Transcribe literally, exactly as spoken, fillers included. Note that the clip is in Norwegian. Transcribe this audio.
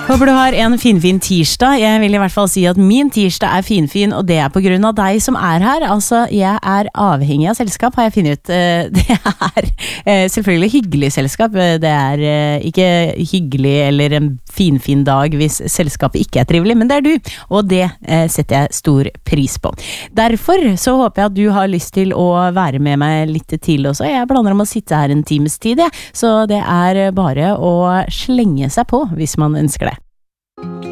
Håper du har en finfin tirsdag. Jeg vil i hvert fall si at min tirsdag er finfin, og det er på grunn av deg som er her. Altså, jeg er avhengig av selskap, har jeg funnet ut. Det er selvfølgelig hyggelig selskap. Det er ikke hyggelig eller en finfin dag hvis selskapet ikke er trivelig, men det er du, og det setter jeg stor pris på. Derfor så håper jeg at du har lyst til å være med meg litt til også. Jeg planer om å sitte her en times tid, ja. Så det er bare å slenge seg på hvis man ønsker det.